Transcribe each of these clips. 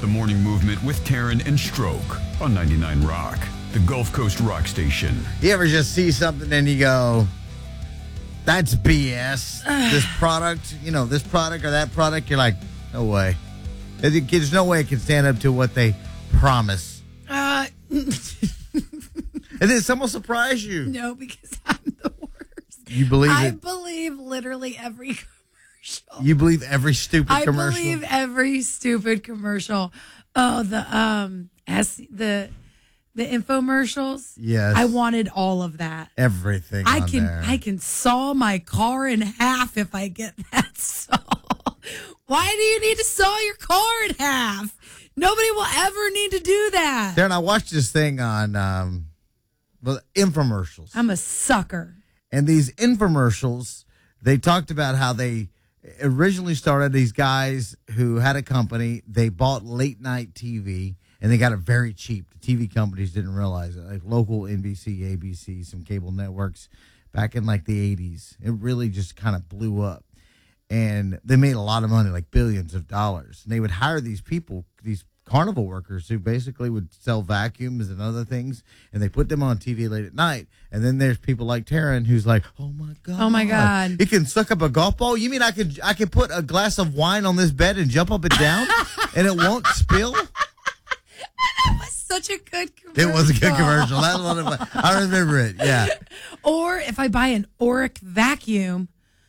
The morning movement with Taryn and Stroke on 99 Rock, the Gulf Coast rock station. You ever just see something and you go, that's BS. This product, this product or that product, you're like, no way. There's no way it can stand up to what they promise. And did someone surprise you? No, because I'm the worst. You believe I it? believe literally every commercial. You believe every stupid commercial? I believe every stupid commercial. Oh, the infomercials. Yes. I wanted all of that. Everything. I there. can saw my car in half if I get that saw. Why do you need to saw your car in half? Nobody will ever need to do that. Darren, I watched this thing on infomercials. I'm a sucker. And these infomercials, they talked about how they originally started these guys who had a company. They bought late night TV, and they got it very cheap. The TV companies didn't realize it. Like local NBC, ABC, some cable networks back in like the 80s. It really just kind of blew up. And they made a lot of money, like billions of dollars. And they would hire these people, these carnival workers who basically would sell vacuums and other things, and they put them on TV late at night. And then there's people like Taryn who's like, oh my god, it can suck up a golf ball. You mean I could put a glass of wine on this bed and jump up and down and it won't spill? That was such a good commercial. It was a good commercial. That's one of my, I remember it. Yeah. Or if I buy an Oric vacuum,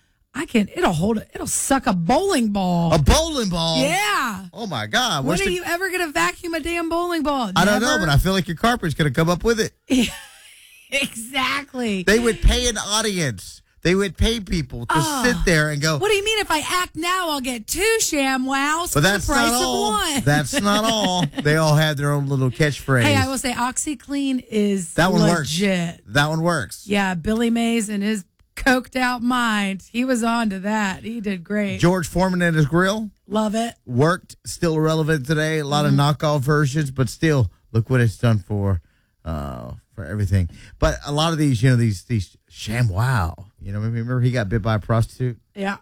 it'll suck a bowling ball. A bowling ball? Yeah. Oh, my God. When are you ever going to vacuum a damn bowling ball? I don't know, but I feel like your carpet's going to come up with it. Exactly. They would pay an audience. They would pay people to sit there and go, what do you mean if I act now, I'll get 2 ShamWows for that's the price not all. of 1? That's not all. They all had their own little catchphrase. Hey, I will say OxyClean is that one legit. Works. That one works. Yeah, Billy Mays and his coked out mind. He was on to that. He did great. George Foreman and his grill. Love it. Worked. Still relevant today. A lot of knockoff versions, but still, look what it's done for everything. But a lot of these, these ShamWow. Remember he got bit by a prostitute? Yeah.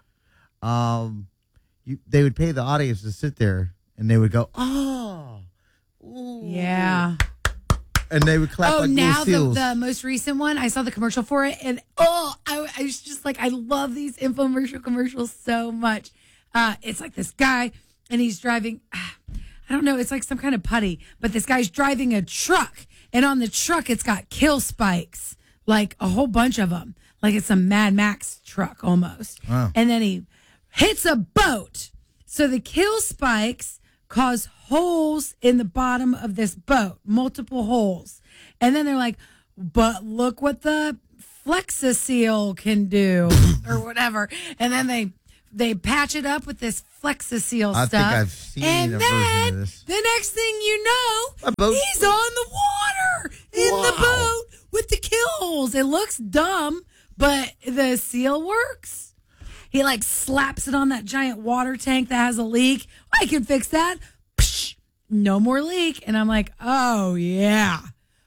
They would pay the audience to sit there, and they would go, oh. Ooh. Yeah. And they would clap like now little seals. the most recent one, I saw the commercial for it, and I was just like, I love these infomercial commercials so much. It's like this guy, and he's driving, I don't know, it's like some kind of putty, but this guy's driving a truck, and on the truck, it's got kill spikes, like a whole bunch of them, like it's a Mad Max truck almost. Wow. And then he hits a boat, so the kill spikes cause holes in the bottom of this boat, multiple holes. And then they're like, but look what the Flexaseal can do or whatever. And then they patch it up with this Flexaseal stuff. I think I've seen a version of this. The next thing you know, he's on the water in the boat with the kill holes. It looks dumb, but the seal works. He slaps it on that giant water tank that has a leak. I can fix that. Psh, no more leak. And I'm like, oh, yeah.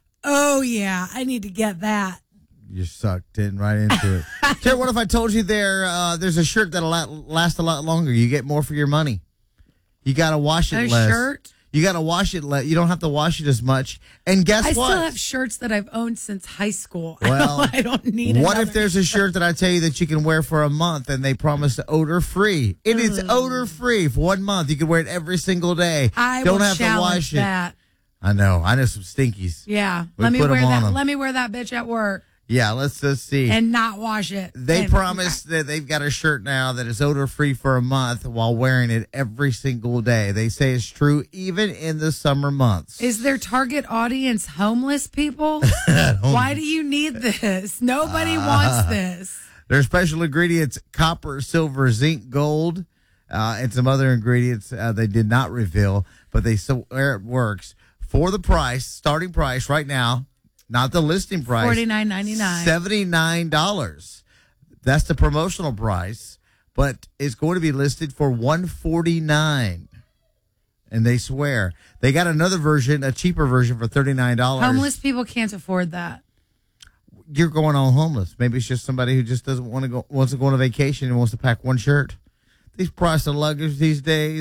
I need to get that. You sucked in right into it. Terry, what if I told you there's a shirt that'll last a lot longer? You get more for your money. You got to wash it less. A shirt? You got to wash it less. You don't have to wash it as much. And guess what? I still have shirts that I've owned since high school. Well, I don't need it. What if there's a shirt that I tell you that you can wear for a month and they promise odor-free? It is odor-free for 1 month. You can wear it every single day. I don't will have to wash that. it. I know some stinkies. Yeah. Let me wear that bitch at work. Yeah, let's just see. And not wash it. They promise that they've got a shirt now that is odor-free for a month while wearing it every single day. They say it's true even in the summer months. Is their target audience homeless people? Why do you need this? Nobody wants this. Their special ingredients, copper, silver, zinc, gold, and some other ingredients they did not reveal, but they swear it works. For the price, starting price right now, not the listing price. $49.99. $79. That's the promotional price, but it's going to be listed for $149. And they swear they got another version, a cheaper version for $39. Homeless people can't afford that. You're going on homeless. Maybe it's just somebody who just wants to go on a vacation and wants to pack one shirt. These price of luggage these days.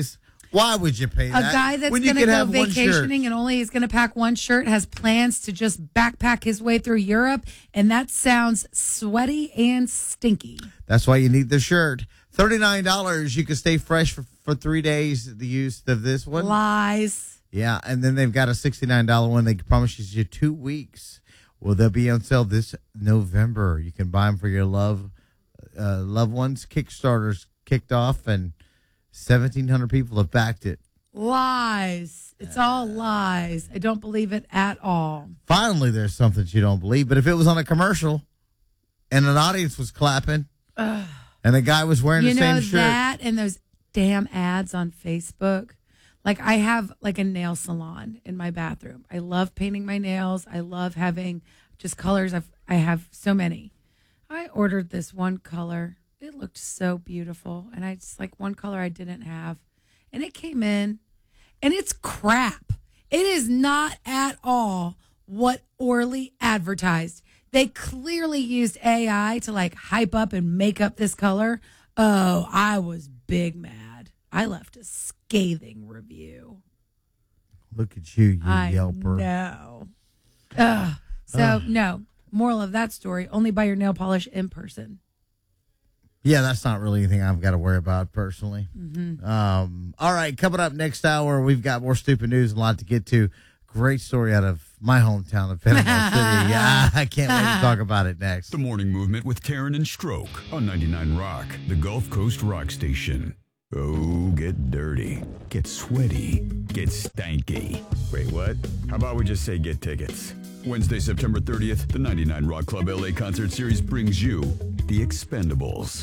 Why would you pay that? A guy that's when you going to could go have one shirt? vacationing and only is going to pack one shirt has plans to just backpack his way through Europe, and that sounds sweaty and stinky. That's why you need the shirt. $39. You can stay fresh for 3 days. The use of this one. Lies. Yeah, and then they've got a $69 one. They promise you 2 weeks. Well, they'll be on sale this November. You can buy them for your loved ones. Kickstarter's kicked off, and 1,700 people have backed it. Lies. It's all lies. I don't believe it at all. Finally, there's something you don't believe. But if it was on a commercial and an audience was clapping and the guy was wearing the same shirt. That and those damn ads on Facebook. Like, I have like a nail salon in my bathroom. I love painting my nails. I love having just colors. I have so many. I ordered this one color. It looked so beautiful. And I just like one color I didn't have. And it came in and it's crap. It is not at all what Orly advertised. They clearly used AI to like hype up and make up this color. Oh, I was big mad. I left a scathing review. Look at you Yelper. No. No. Moral of that story, only buy your nail polish in person. Yeah, that's not really anything I've got to worry about personally. Mm-hmm. All right, coming up next hour, we've got more stupid news and a lot to get to. Great story out of my hometown of Panama City. Yeah, I can't wait to talk about it next. The Morning Movement with Karen and Stroke on 99 Rock, the Gulf Coast rock station. Oh, get dirty, get sweaty, get stanky. Wait, what? How about we just say get tickets? Wednesday, September 30th, the 99 Rock Club LA Concert Series brings you The Expendables.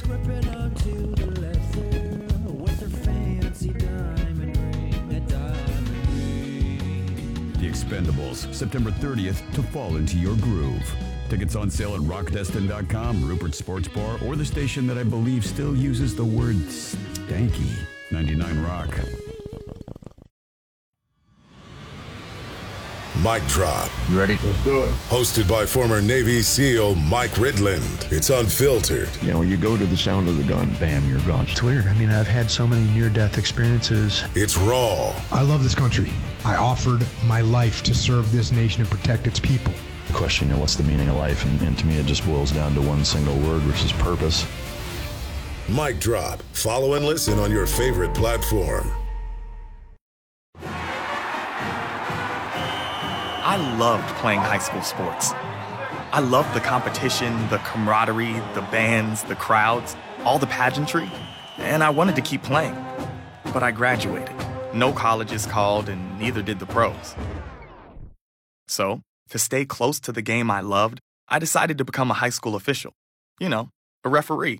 The Expendables, September 30th to fall into your groove. Tickets on sale at rockdestin.com, Rupert Sports Bar, or the station that I believe still uses the word stanky, 99 Rock. Mic Drop. You ready? Let's do it. Hosted by former Navy SEAL Mike Ridland. It's unfiltered. You know, when you go to the sound of the gun, bam, you're gone. It's weird. I mean, I've had so many near-death experiences. It's raw. I love this country. I offered my life to serve this nation and protect its people. The question, you know, what's the meaning of life? And to me, it just boils down to one single word, which is purpose. Mic Drop. Follow and listen on your favorite platform. I loved playing high school sports. I loved the competition, the camaraderie, the bands, the crowds, all the pageantry, and I wanted to keep playing. But I graduated. No colleges called, and neither did the pros. So, to stay close to the game I loved, I decided to become a high school official. You know, a referee.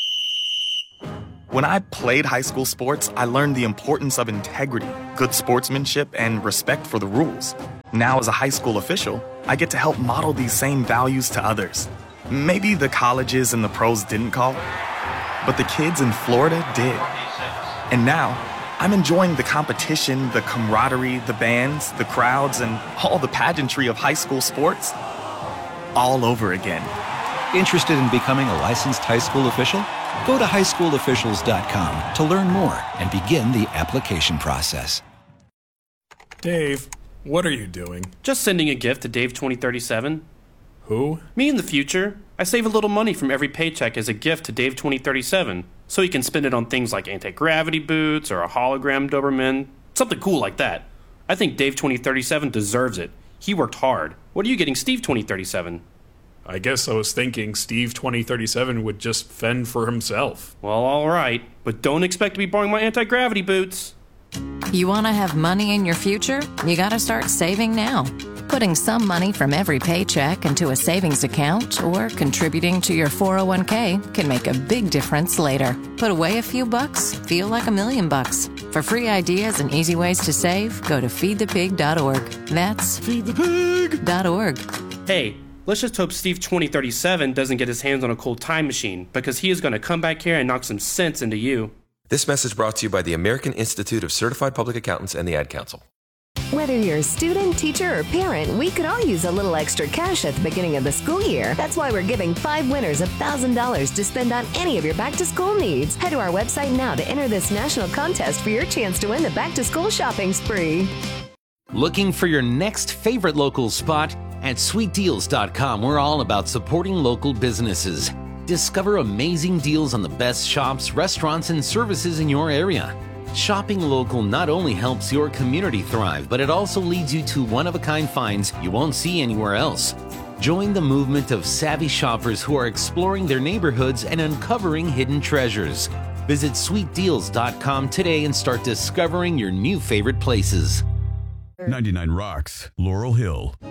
When I played high school sports, I learned the importance of integrity, good sportsmanship, and respect for the rules. Now, as a high school official, I get to help model these same values to others. Maybe the colleges and the pros didn't call, but the kids in Florida did. And now, I'm enjoying the competition, the camaraderie, the bands, the crowds, and all the pageantry of high school sports all over again. Interested in becoming a licensed high school official? Go to highschoolofficials.com to learn more and begin the application process. Dave, what are you doing? Just sending a gift to Dave 2037. Who? Me in the future. I save a little money from every paycheck as a gift to Dave 2037, so he can spend it on things like anti-gravity boots or a hologram Doberman, something cool like that. I think Dave 2037 deserves it. He worked hard. What are you getting Steve 2037? I guess I was thinking Steve 2037 would just fend for himself. Well, all right, but don't expect to be borrowing my anti-gravity boots. You want to have money in your future? You got to start saving now. Putting some money from every paycheck into a savings account or contributing to your 401k can make a big difference later. Put away a few bucks, feel like $1 million. For free ideas and easy ways to save, go to feedthepig.org. That's feedthepig.org. Hey, let's just hope Steve 2037 doesn't get his hands on a cool time machine, because he is going to come back here and knock some sense into you. This message brought to you by the American Institute of Certified Public Accountants and the Ad Council. Whether you're a student, teacher, or parent, we could all use a little extra cash at the beginning of the school year. That's why we're giving 5 winners $1,000 to spend on any of your back-to-school needs. Head to our website now to enter this national contest for your chance to win the back-to-school shopping spree. Looking for your next favorite local spot? At sweetdeals.com, we're all about supporting local businesses. Discover amazing deals on the best shops, restaurants, and services in your area. Shopping local not only helps your community thrive, but it also leads you to one-of-a-kind finds you won't see anywhere else. Join the movement of savvy shoppers who are exploring their neighborhoods and uncovering hidden treasures. Visit sweetdeals.com today and start discovering your new favorite places. 99 Rocks, Laurel Hill.